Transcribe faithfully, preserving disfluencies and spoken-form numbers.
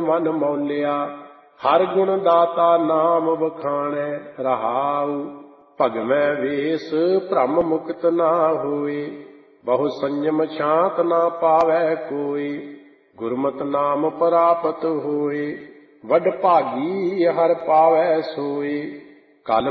ਮਨ ਮੌਲਿਆ। ਹਰ ਗੁਣ ਦਾਤਾ ਨਾਮ ਵਖਾਣੈ ਰਹਾਉ। ਭਗਵੈ ਵੇਸ ਭ੍ਰਮ ਮੁਕਤ ਨਾ ਹੋਏ। ਬਹੁ ਸੰਜਮ ਸ਼ਾਂਤ ਨਾ ਪਾਵੈ ਕੋਈ। ਗੁਰਮਤਿ ਨਾਮ ਪ੍ਰਾਪਤ ਹੋਏ। ਵਡ ਭਾਗੀ ਹਰਿ ਪਾਵੈ ਸੋਏ। ਕਲ